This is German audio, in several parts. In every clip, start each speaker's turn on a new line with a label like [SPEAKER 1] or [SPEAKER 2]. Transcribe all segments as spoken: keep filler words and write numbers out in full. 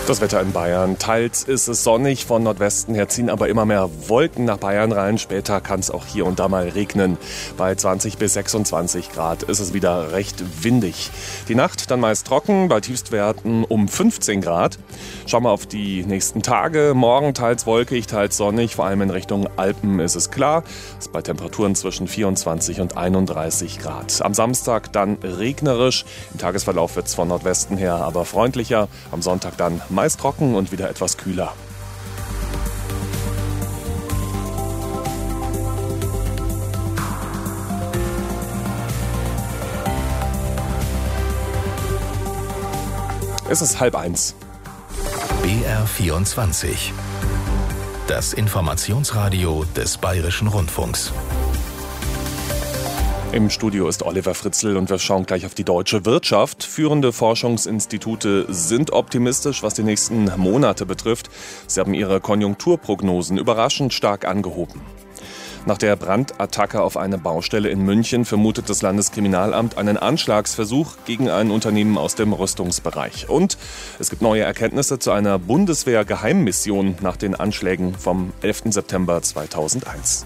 [SPEAKER 1] Das Wetter in Bayern. Teils ist es sonnig, von Nordwesten her ziehen aber immer mehr Wolken nach Bayern rein. Später kann es auch hier und da mal regnen. Bei zwanzig bis sechsundzwanzig Grad ist es wieder recht windig. Die Nacht dann meist trocken, bei Tiefstwerten um fünfzehn Grad. Schauen wir auf die nächsten Tage. Morgen teils wolkig, teils sonnig. Vor allem in Richtung Alpen ist es klar. Es ist bei Temperaturen zwischen vierundzwanzig und einunddreißig Grad. Am Samstag dann regnerisch. Im Tagesverlauf wird es von Nordwesten her aber freundlicher. Am Sonntag dann meist trocken und wieder etwas kühler. Es ist halb eins.
[SPEAKER 2] B R vierundzwanzig. Das Informationsradio des Bayerischen Rundfunks.
[SPEAKER 1] Im Studio ist Oliver Fritzl und wir schauen gleich auf die deutsche Wirtschaft. Führende Forschungsinstitute sind optimistisch, was die nächsten Monate betrifft. Sie haben ihre Konjunkturprognosen überraschend stark angehoben. Nach der Brandattacke auf eine Baustelle in München vermutet das Landeskriminalamt einen Anschlagsversuch gegen ein Unternehmen aus dem Rüstungsbereich. Und es gibt neue Erkenntnisse zu einer Bundeswehr-Geheimmission nach den Anschlägen vom elften September zweitausendeins.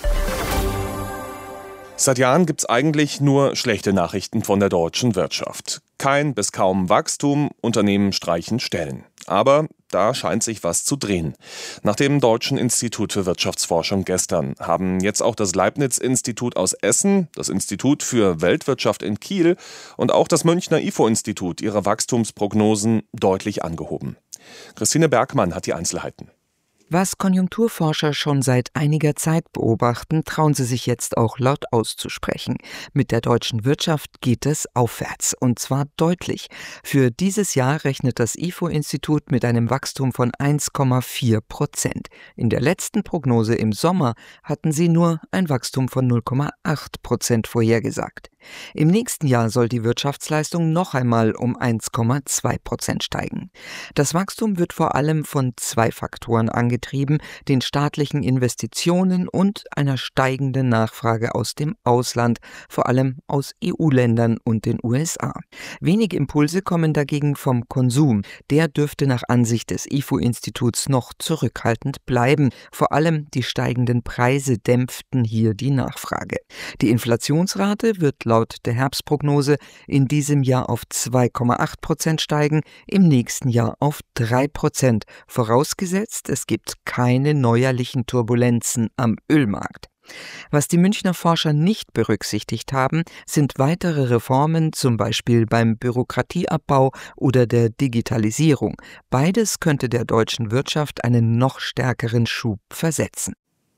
[SPEAKER 1] Seit Jahren gibt es eigentlich nur schlechte Nachrichten von der deutschen Wirtschaft. Kein bis kaum Wachstum, Unternehmen streichen Stellen. Aber da scheint sich was zu drehen. Nach dem Deutschen Institut für Wirtschaftsforschung gestern haben jetzt auch das Leibniz-Institut aus Essen, das Institut für Weltwirtschaft in Kiel und auch das Münchner I F O-Institut ihre Wachstumsprognosen deutlich angehoben. Christine Bergmann hat die Einzelheiten.
[SPEAKER 3] Was Konjunkturforscher schon seit einiger Zeit beobachten, trauen sie sich jetzt auch laut auszusprechen. Mit der deutschen Wirtschaft geht es aufwärts, und zwar deutlich. Für dieses Jahr rechnet das I F O-Institut mit einem Wachstum von eins Komma vier Prozent. In der letzten Prognose im Sommer hatten sie nur ein Wachstum von null Komma acht Prozent vorhergesagt. Im nächsten Jahr soll die Wirtschaftsleistung noch einmal um eins Komma zwei Prozent steigen. Das Wachstum wird vor allem von zwei Faktoren angetrieben, den staatlichen Investitionen und einer steigenden Nachfrage aus dem Ausland, vor allem aus E U-Ländern und den U S A. Wenige Impulse kommen dagegen vom Konsum. Der dürfte nach Ansicht des I F O-Instituts noch zurückhaltend bleiben. Vor allem die steigenden Preise dämpften hier die Nachfrage. Die Inflationsrate wird laut der Herbstprognose in diesem Jahr auf zwei Komma acht Prozent steigen, im nächsten Jahr auf drei Prozent, vorausgesetzt es gibt keine neuerlichen Turbulenzen am Ölmarkt. Was die Münchner Forscher nicht berücksichtigt haben, sind weitere Reformen, zum Beispiel beim Bürokratieabbau oder der Digitalisierung. Beides könnte der deutschen Wirtschaft einen noch stärkeren Schub versetzen.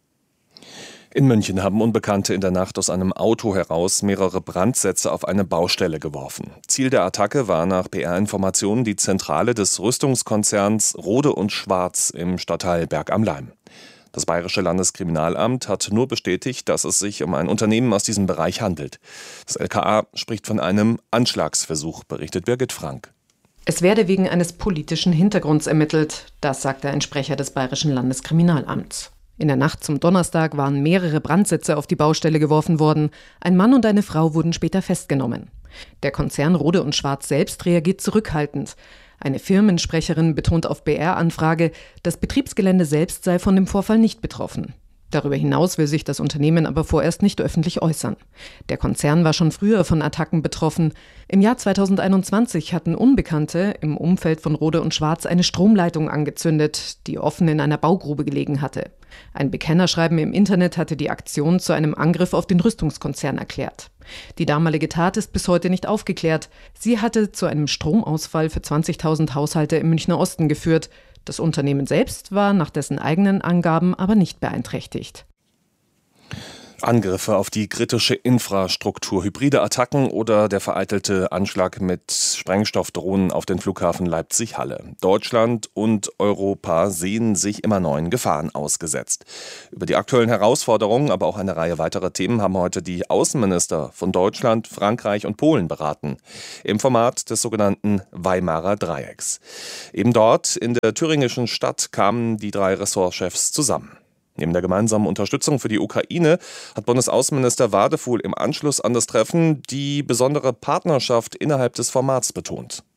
[SPEAKER 1] In München haben Unbekannte in der Nacht aus einem Auto heraus mehrere Brandsätze auf eine Baustelle geworfen. Ziel der Attacke war nach P R-Informationen die Zentrale des Rüstungskonzerns Rohde und Schwarz im Stadtteil Berg am Laim. Das Bayerische Landeskriminalamt hat nur bestätigt, dass es sich um ein Unternehmen aus diesem Bereich handelt. Das L K A spricht von einem Anschlagsversuch, berichtet Birgit Frank.
[SPEAKER 4] Es werde wegen eines politischen Hintergrunds ermittelt, das sagte ein Sprecher des Bayerischen Landeskriminalamts. In der Nacht zum Donnerstag waren mehrere Brandsätze auf die Baustelle geworfen worden. Ein Mann und eine Frau wurden später festgenommen. Der Konzern Rohde und Schwarz selbst reagiert zurückhaltend. Eine Firmensprecherin betont auf B R-Anfrage, das Betriebsgelände selbst sei von dem Vorfall nicht betroffen. Darüber hinaus will sich das Unternehmen aber vorerst nicht öffentlich äußern. Der Konzern war schon früher von Attacken betroffen. Im Jahr zweitausendeinundzwanzig hatten Unbekannte im Umfeld von Rohde und Schwarz eine Stromleitung angezündet, die offen in einer Baugrube gelegen hatte. Ein Bekennerschreiben im Internet hatte die Aktion zu einem Angriff auf den Rüstungskonzern erklärt. Die damalige Tat ist bis heute nicht aufgeklärt. Sie hatte zu einem Stromausfall für zwanzigtausend Haushalte im Münchner Osten geführt. Das Unternehmen selbst war nach dessen eigenen Angaben aber nicht beeinträchtigt.
[SPEAKER 1] Angriffe auf die kritische Infrastruktur, hybride Attacken oder der vereitelte Anschlag mit Sprengstoffdrohnen auf den Flughafen Leipzig-Halle. Deutschland und Europa sehen sich immer neuen Gefahren ausgesetzt. Über die aktuellen Herausforderungen, aber auch eine Reihe weiterer Themen haben heute die Außenminister von Deutschland, Frankreich und Polen beraten. Im Format des sogenannten Weimarer Dreiecks. Eben dort in der thüringischen Stadt kamen die drei Ressortchefs zusammen. Neben der gemeinsamen Unterstützung für die Ukraine hat Bundesaußenminister Wadefuhl im Anschluss an das Treffen die besondere Partnerschaft innerhalb des Formats betont.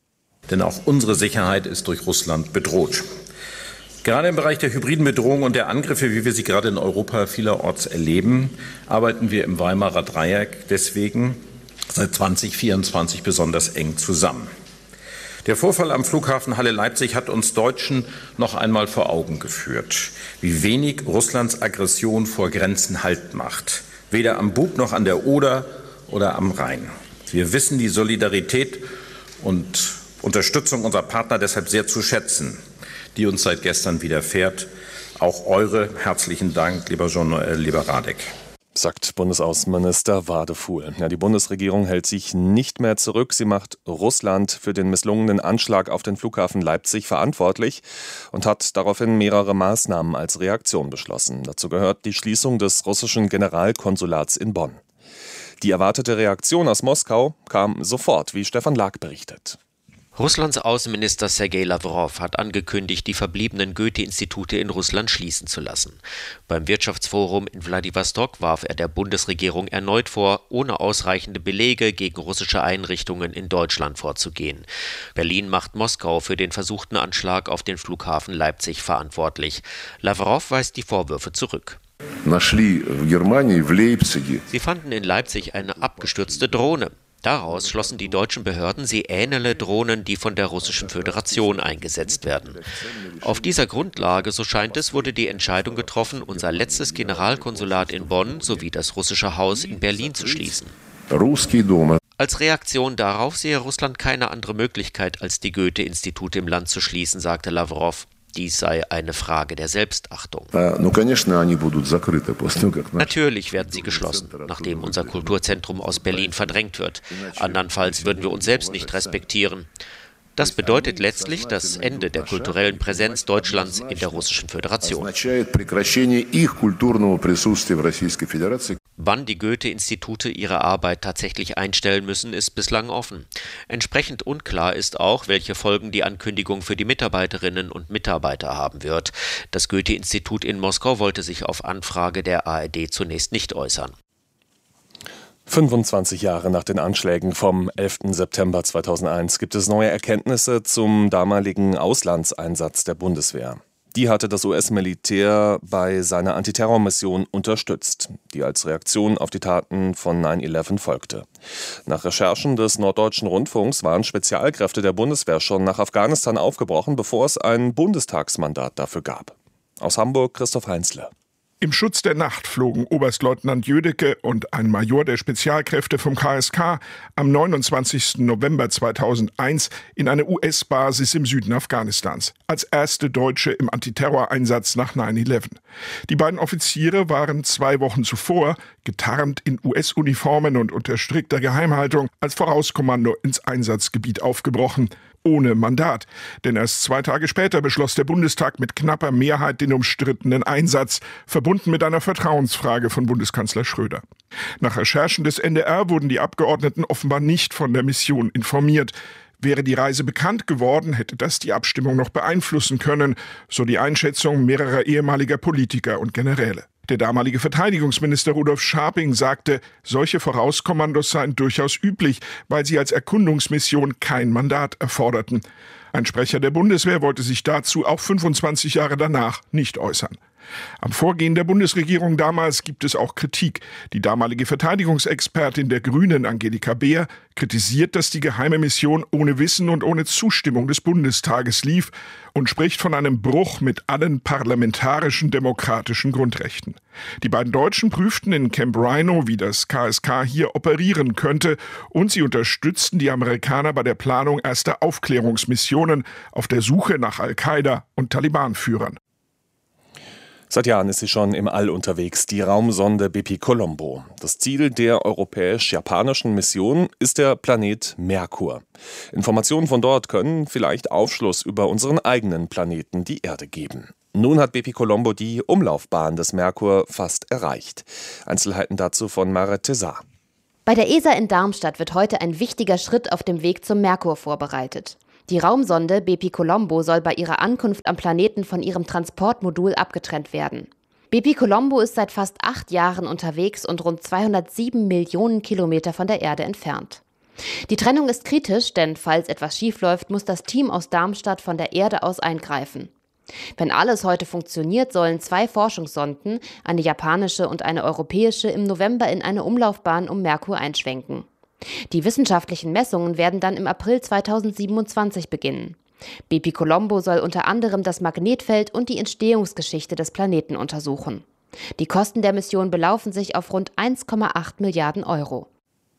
[SPEAKER 5] Denn auch unsere Sicherheit ist durch Russland bedroht. Gerade im Bereich der hybriden Bedrohung und der Angriffe, wie wir sie gerade in Europa vielerorts erleben, arbeiten wir im Weimarer Dreieck deswegen seit zweitausendvierundzwanzig besonders eng zusammen. Der Vorfall am Flughafen Halle-Leipzig hat uns Deutschen noch einmal vor Augen geführt, wie wenig Russlands Aggression vor Grenzen Halt macht. Weder am Bug noch an der Oder oder am Rhein. Wir wissen die Solidarität und Unterstützung unserer Partner deshalb sehr zu schätzen, die uns seit gestern widerfährt. Auch eure herzlichen Dank, lieber Jean-Noël, lieber Radek.
[SPEAKER 1] Sagt Bundesaußenminister Wadefuhl. Ja, die Bundesregierung hält sich nicht mehr zurück. Sie macht Russland für den misslungenen Anschlag auf den Flughafen Leipzig verantwortlich und hat daraufhin mehrere Maßnahmen als Reaktion beschlossen. Dazu gehört die Schließung des russischen Generalkonsulats in Bonn. Die erwartete Reaktion aus Moskau kam sofort, wie Stefan Lag berichtet.
[SPEAKER 6] Russlands Außenminister Sergei Lawrow hat angekündigt, die verbliebenen Goethe-Institute in Russland schließen zu lassen. Beim Wirtschaftsforum in Wladiwostok warf er der Bundesregierung erneut vor, ohne ausreichende Belege gegen russische Einrichtungen in Deutschland vorzugehen. Berlin macht Moskau für den versuchten Anschlag auf den Flughafen Leipzig verantwortlich. Lawrow weist die Vorwürfe zurück. Sie fanden in Leipzig eine abgestürzte Drohne. Daraus schlossen die deutschen Behörden, sie ähnele Drohnen, die von der Russischen Föderation eingesetzt werden. Auf dieser Grundlage, so scheint es, wurde die Entscheidung getroffen, unser letztes Generalkonsulat in Bonn sowie das russische Haus in Berlin zu schließen. Als Reaktion darauf sehe Russland keine andere Möglichkeit, als die Goethe-Institute im Land zu schließen, sagte Lawrow. Dies sei eine Frage der Selbstachtung. Natürlich werden sie geschlossen, nachdem unser Kulturzentrum aus Berlin verdrängt wird. Andernfalls würden wir uns selbst nicht respektieren. Das bedeutet letztlich das Ende der kulturellen Präsenz Deutschlands in der Russischen Föderation. Wann die Goethe-Institute ihre Arbeit tatsächlich einstellen müssen, ist bislang offen. Entsprechend unklar ist auch, welche Folgen die Ankündigung für die Mitarbeiterinnen und Mitarbeiter haben wird. Das Goethe-Institut in Moskau wollte sich auf Anfrage der A R D zunächst nicht äußern.
[SPEAKER 1] fünfundzwanzig Jahre nach den Anschlägen vom elften September zweitausendeins gibt es neue Erkenntnisse zum damaligen Auslandseinsatz der Bundeswehr. Die hatte das U S-Militär bei seiner Antiterrormission unterstützt, die als Reaktion auf die Taten von neun elf folgte. Nach Recherchen des Norddeutschen Rundfunks waren Spezialkräfte der Bundeswehr schon nach Afghanistan aufgebrochen, bevor es ein Bundestagsmandat dafür gab. Aus Hamburg Christoph Heinzle.
[SPEAKER 7] Im Schutz der Nacht flogen Oberstleutnant Jödecke und ein Major der Spezialkräfte vom K S K am neunundzwanzigsten November zweitausendeins in eine U S-Basis im Süden Afghanistans, als erste Deutsche im Antiterroreinsatz nach neun elf. Die beiden Offiziere waren zwei Wochen zuvor, getarnt in U S-Uniformen und unter strikter Geheimhaltung, als Vorauskommando ins Einsatzgebiet aufgebrochen. Ohne Mandat. Denn erst zwei Tage später beschloss der Bundestag mit knapper Mehrheit den umstrittenen Einsatz, verbunden mit einer Vertrauensfrage von Bundeskanzler Schröder. Nach Recherchen des N D R wurden die Abgeordneten offenbar nicht von der Mission informiert. Wäre die Reise bekannt geworden, hätte das die Abstimmung noch beeinflussen können, so die Einschätzung mehrerer ehemaliger Politiker und Generäle. Der damalige Verteidigungsminister Rudolf Scharping sagte, solche Vorauskommandos seien durchaus üblich, weil sie als Erkundungsmission kein Mandat erforderten. Ein Sprecher der Bundeswehr wollte sich dazu auch fünfundzwanzig Jahre danach nicht äußern. Am Vorgehen der Bundesregierung damals gibt es auch Kritik. Die damalige Verteidigungsexpertin der Grünen, Angelika Beer, kritisiert, dass die geheime Mission ohne Wissen und ohne Zustimmung des Bundestages lief und spricht von einem Bruch mit allen parlamentarischen demokratischen Grundrechten. Die beiden Deutschen prüften in Camp Rhino, wie das K S K hier operieren könnte, und sie unterstützten die Amerikaner bei der Planung erster Aufklärungsmissionen auf der Suche nach Al-Qaida und Taliban-Führern.
[SPEAKER 1] Seit Jahren ist sie schon im All unterwegs, die Raumsonde Bepi-Colombo. Das Ziel der europäisch-japanischen Mission ist der Planet Merkur. Informationen von dort können vielleicht Aufschluss über unseren eigenen Planeten, die Erde, geben. Nun hat Bepi-Colombo die Umlaufbahn des Merkur fast erreicht. Einzelheiten dazu von Maret Tessar.
[SPEAKER 8] Bei der E S A in Darmstadt wird heute ein wichtiger Schritt auf dem Weg zum Merkur vorbereitet. Die Raumsonde Bepi-Colombo soll bei ihrer Ankunft am Planeten von ihrem Transportmodul abgetrennt werden. Bepi-Colombo ist seit fast acht Jahren unterwegs und rund zweihundertsieben Millionen Kilometer von der Erde entfernt. Die Trennung ist kritisch, denn falls etwas schiefläuft, muss das Team aus Darmstadt von der Erde aus eingreifen. Wenn alles heute funktioniert, sollen zwei Forschungssonden, eine japanische und eine europäische, im November in eine Umlaufbahn um Merkur einschwenken. Die wissenschaftlichen Messungen werden dann im April zweitausendsiebenundzwanzig beginnen. Bepicolombo soll unter anderem das Magnetfeld und die Entstehungsgeschichte des Planeten untersuchen. Die Kosten der Mission belaufen sich auf rund eins Komma acht Milliarden Euro.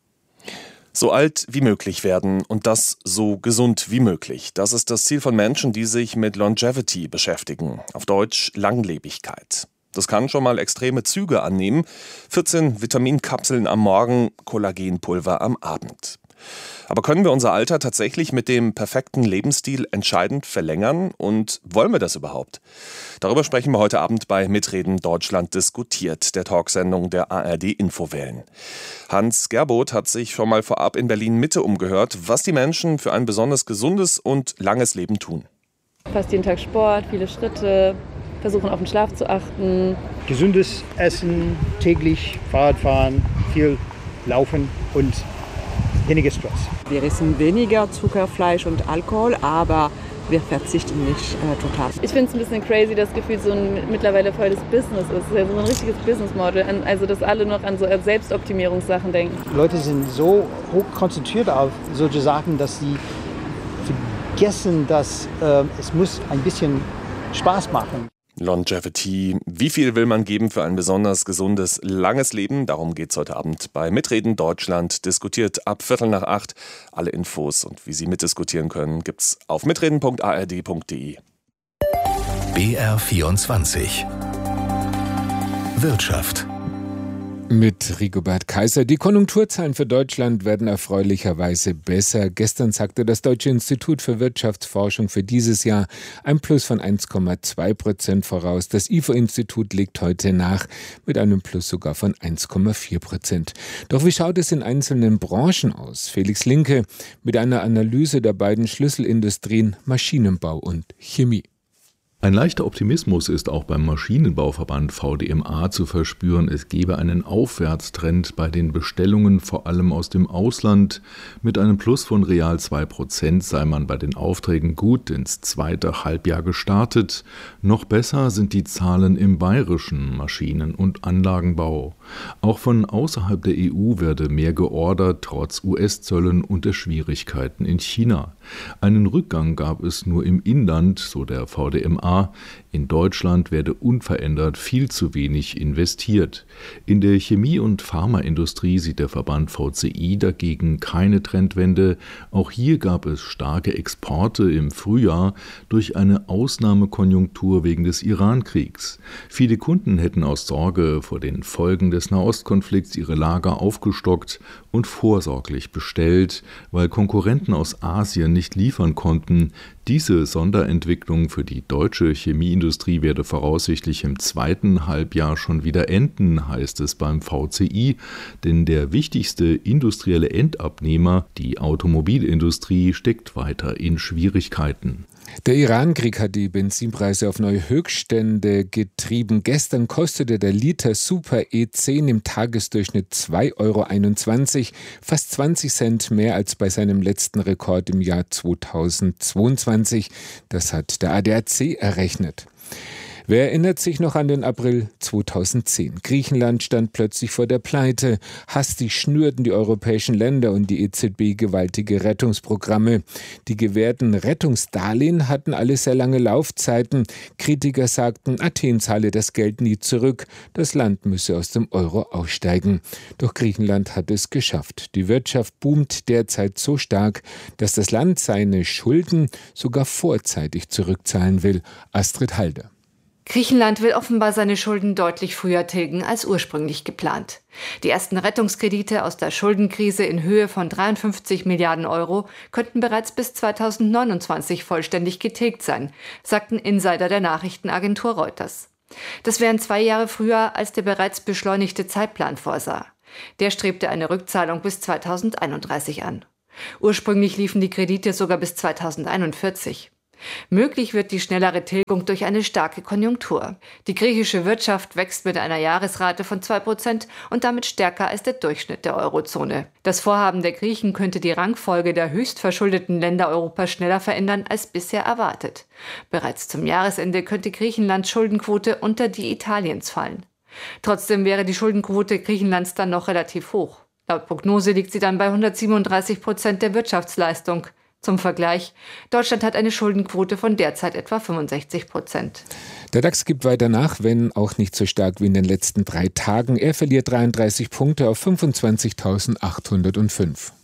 [SPEAKER 1] So alt wie möglich werden und das so gesund wie möglich. Das ist das Ziel von Menschen, die sich mit Longevity beschäftigen. Auf Deutsch Langlebigkeit. Das kann schon mal extreme Züge annehmen. vierzehn Vitaminkapseln am Morgen, Kollagenpulver am Abend. Aber können wir unser Alter tatsächlich mit dem perfekten Lebensstil entscheidend verlängern? Und wollen wir das überhaupt? Darüber sprechen wir heute Abend bei Mitreden Deutschland diskutiert, der Talksendung der A R D Infowellen. Hans Gerboth hat sich schon mal vorab in Berlin-Mitte umgehört, was die Menschen für ein besonders gesundes und langes Leben tun.
[SPEAKER 9] Fast jeden Tag Sport, viele Schritte, versuchen auf den Schlaf zu achten.
[SPEAKER 10] Gesundes Essen, täglich Fahrradfahren, viel Laufen und weniger Stress.
[SPEAKER 11] Wir essen weniger Zucker, Fleisch und Alkohol, aber wir verzichten nicht äh, total.
[SPEAKER 9] Ich finde es ein bisschen crazy, dass Gefühl so ein mittlerweile volles Business ist. Es ist ja so ein richtiges Businessmodel, also dass alle noch an so Selbstoptimierungssachen denken.
[SPEAKER 10] Leute sind so hoch konzentriert auf solche Sachen, dass sie vergessen, dass äh, es muss ein bisschen Spaß machen.
[SPEAKER 1] Longevity. Wie viel will man geben für ein besonders gesundes, langes Leben? Darum geht es heute Abend bei Mitreden Deutschland diskutiert ab Viertel nach acht. Alle Infos und wie Sie mitdiskutieren können, gibt's auf mitreden punkt a r d punkt d e.
[SPEAKER 2] B R vierundzwanzig Wirtschaft.
[SPEAKER 12] Mit Rigobert Kaiser. Die Konjunkturzahlen für Deutschland werden erfreulicherweise besser. Gestern sagte das Deutsche Institut für Wirtschaftsforschung für dieses Jahr ein Plus von eins Komma zwei Prozent voraus. Das I F O-Institut legt heute nach mit einem Plus sogar von eins Komma vier Prozent. Doch wie schaut es in einzelnen Branchen aus? Felix Linke mit einer Analyse der beiden Schlüsselindustrien Maschinenbau und Chemie.
[SPEAKER 13] Ein leichter Optimismus ist auch beim Maschinenbauverband V D M A zu verspüren. Es gebe einen Aufwärtstrend bei den Bestellungen, vor allem aus dem Ausland. Mit einem Plus von real zwei Prozent sei man bei den Aufträgen gut ins zweite Halbjahr gestartet. Noch besser sind die Zahlen im bayerischen Maschinen- und Anlagenbau. Auch von außerhalb der E U werde mehr geordert, trotz U S-Zöllen und der Schwierigkeiten in China. Einen Rückgang gab es nur im Inland, so der V D M A. In Deutschland werde unverändert viel zu wenig investiert. In der Chemie- und Pharmaindustrie sieht der Verband V C I dagegen keine Trendwende. Auch hier gab es starke Exporte im Frühjahr durch eine Ausnahmekonjunktur wegen des Iran-Kriegs. Viele Kunden hätten aus Sorge vor den Folgen des Nahostkonflikts ihre Lager aufgestockt und vorsorglich bestellt, weil Konkurrenten aus Asien nicht liefern konnten. Diese Sonderentwicklung für die deutsche Chemieindustrie werde voraussichtlich im zweiten Halbjahr schon wieder enden, heißt es beim V C I, denn der wichtigste industrielle Endabnehmer, die Automobilindustrie, steckt weiter in Schwierigkeiten.
[SPEAKER 12] Der Iran-Krieg hat die Benzinpreise auf neue Höchststände getrieben. Gestern kostete der Liter Super E zehn im Tagesdurchschnitt zwei Euro einundzwanzig, fast zwanzig Cent mehr als bei seinem letzten Rekord im Jahr zweitausendzweiundzwanzig. Das hat der A D A C errechnet. Wer erinnert sich noch an den April zweitausendzehn? Griechenland stand plötzlich vor der Pleite. Hastig schnürten die europäischen Länder und die E Z B gewaltige Rettungsprogramme. Die gewährten Rettungsdarlehen hatten alle sehr lange Laufzeiten. Kritiker sagten, Athen zahle das Geld nie zurück. Das Land müsse aus dem Euro aussteigen. Doch Griechenland hat es geschafft. Die Wirtschaft boomt derzeit so stark, dass das Land seine Schulden sogar vorzeitig zurückzahlen will. Astrid Halder.
[SPEAKER 14] Griechenland will offenbar seine Schulden deutlich früher tilgen als ursprünglich geplant. Die ersten Rettungskredite aus der Schuldenkrise in Höhe von dreiundfünfzig Milliarden Euro könnten bereits bis zweitausendneunundzwanzig vollständig getilgt sein, sagten Insider der Nachrichtenagentur Reuters. Das wären zwei Jahre früher, als der bereits beschleunigte Zeitplan vorsah. Der strebte eine Rückzahlung bis zweitausendeinunddreißig an. Ursprünglich liefen die Kredite sogar bis zweitausendeinundvierzig. Möglich wird die schnellere Tilgung durch eine starke Konjunktur. Die griechische Wirtschaft wächst mit einer Jahresrate von zwei Prozent und damit stärker als der Durchschnitt der Eurozone. Das Vorhaben der Griechen könnte die Rangfolge der höchstverschuldeten Länder Europas schneller verändern als bisher erwartet. Bereits zum Jahresende könnte Griechenlands Schuldenquote unter die Italiens fallen. Trotzdem wäre die Schuldenquote Griechenlands dann noch relativ hoch. Laut Prognose liegt sie dann bei hundertsiebenunddreißig Prozent der Wirtschaftsleistung. Zum Vergleich, Deutschland hat eine Schuldenquote von derzeit etwa fünfundsechzig Prozent.
[SPEAKER 12] Der DAX gibt weiter nach, wenn auch nicht so stark wie in den letzten drei Tagen. Er verliert dreiunddreißig Punkte auf fünfundzwanzigtausendachthundertfünf.